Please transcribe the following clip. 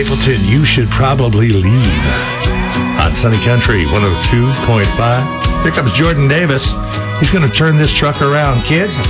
Stapleton, You Should Probably Leave on Sunny Country 102.5. Here comes Jordan Davis. He's going to turn this truck around. Kids,